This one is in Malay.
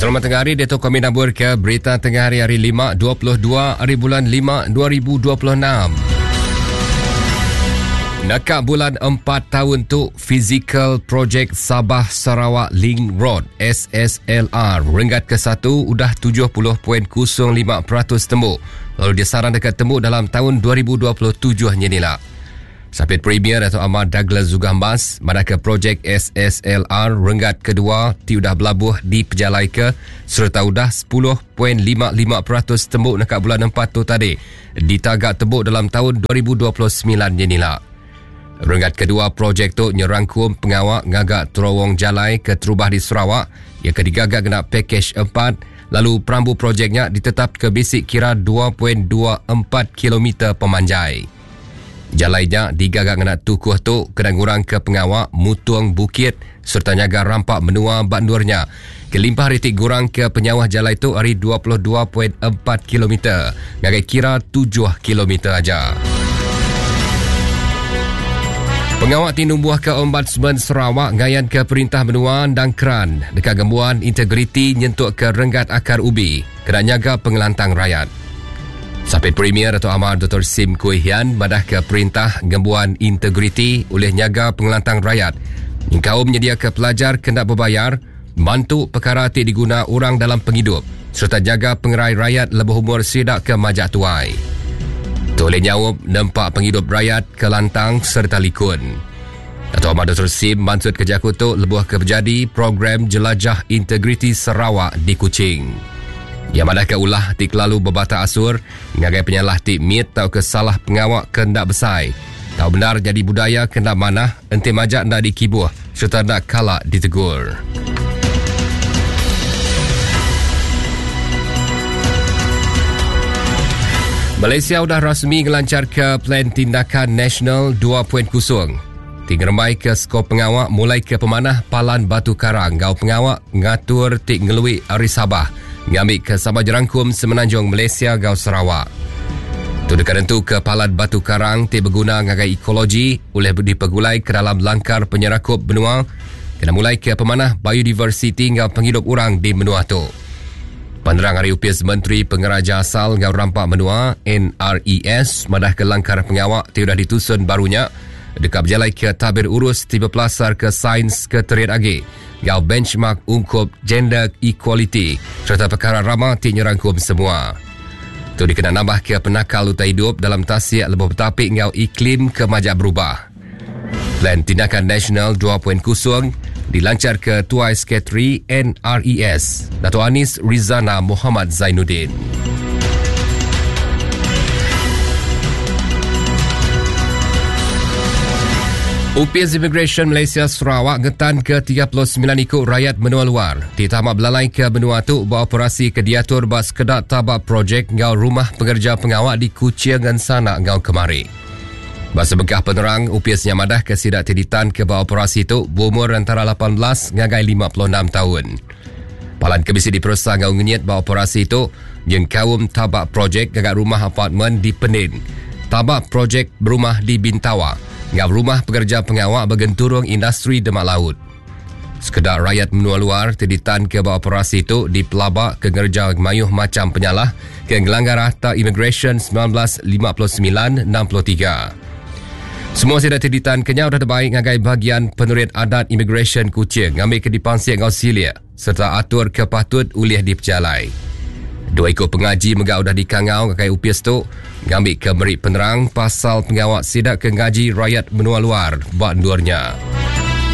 Selamat tengah hari, Dato' kami nabur ke berita tengah hari 5, 22 hari bulan 5, 2026. Nakak bulan 4 tahun tu, Physical Project Sabah Sarawak Link Road SSLR ringkat ke-1 udah 70.05% tembuk. Lalu dia sarang dekat tembuk dalam tahun 2027 inilah. Sapit Premier Dato' Ahmad Douglas Zugambas manakah projek SSLR renggat kedua udah berlabuh di Pejalaika serta udah 10.55% tembuk dekat bulan 4 tu tadi ditagak tembuk dalam tahun 2029 inilah. Renggat kedua projek tu nyerangkum pengawak ngagak terowong jalai ke Terubah di Sarawak yang kedigagak kena pakej 4 lalu perambu projeknya ditetap ke basic kira 2.24 km pemanjai. Jalainya digagak kena tukuh tu kena ngurang ke pengawak mutung bukit serta nyaga rampak menua bandurnya. Kelimpah ritik gurang ke penyawah jalai tu hari 22.4 km. Ngagai kira 7 km aja. Pengawak tinumbuh ke Ombudsman Sarawak ngayan ke Perintah Benua dan Keran dekat gembuan integriti nyentuk ke renggat akar ubi kena nyaga pengelantang rakyat. Sapit Premier Dato' Ahmad Dr. Sim Kui Hian madah ke perintah gembuan integriti oleh nyaga pengelantang rakyat. Ingkau menyedia ke pelajar kena berbayar, bantu perkara ti diguna orang dalam penghidup serta jaga pengerai rakyat lebih umur sidak ke majak tuai. Toleh nyawab nampak penghidup rakyat ke lantang serta likun. Dato' Ahmad Dr. Sim mansut kerja kutuk lebuh ke berjadi program Jelajah Integriti Sarawak di Kuching. Yang mana ke ulah tik lalu berbata asur ngagai penyalah tik mit tau ke salah pengawak kendak besai tau benar jadi budaya kendak manah enti majak nak dikibuh serta nak kalak ditegur. Malaysia sudah rasmi ngelancar ke Plan Tindakan Nasional 2.0. Tinggermai ke skop pengawak mulai ke pemanah Palan Batu Karang gau pengawak ngatur tik ngelui Ari Sabah ngambil ke Sabah Jerangkum Semenanjung Malaysia gau Sarawak. Tu dekat tentu ke Palan Batu Karang ti berguna ngagai ekologi oleh dipegulai ke dalam langkar penyerakup benua kena mulai ke pemanah biodiversity ngau penghidup orang di benua tu. Penerang hari UPS Menteri Pengeraja Asal ngau rampak benua NRES madah ke langkar pengawak ti dah ditusun barunya dekat berjalai ke tabir urus tiba pelasar ke sains ke teriat agi gau benchmark ungkup gender equality serta perkara ramah ti nyerangkum semua. Tu dikena nambah ke penakal utai hidup dalam tasiak lebih bertapik ngau iklim ke majak berubah. Plan Tindakan Nasional 2.0 dilancar ke Tuai Sekretari NRES Dato' Anis Rizana Muhammad Zainuddin. UPS Immigration Malaysia Sarawak ngetan ke 39 ikut rakyat benua luar. Ditamak belalai ke benua tu beroperasi ke diatur bas kedak tabak projek ngau rumah pengerja pengawak di Kuching dan Sanak ngau kemari. Bas sebegah penerang UPS nyamadah ke sidak tiditan ke beroperasi tu berumur antara 18 ngagai 56 tahun. Palan kebisi diperosa ngau ngenyat beroperasi tu yang kaum tabak projek ngagak rumah apartmen di Penin. Tabak projek berumah di Bintawa. Ngau rumah pekerja pengawak bergenturung industri demak laut. Sekedar rakyat menua luar terditan ke operasi itu di pelabak ke ngerja mayuh macam penyalah ke ngelanggar Akta Immigration 1959-63. Semua tidak terditan kenyau dah terbaik ngagai bahagian penerit adat Immigration Kuching ngambil ke dipansiak ngau silia serta atur kepatut ulih di pejalai. 2 ekor pengaji megau dah dikangau ngagai UPS tu ngambil ke merik penerang pasal pengawak sidak ke ngaji rakyat menua luar buat endurnya.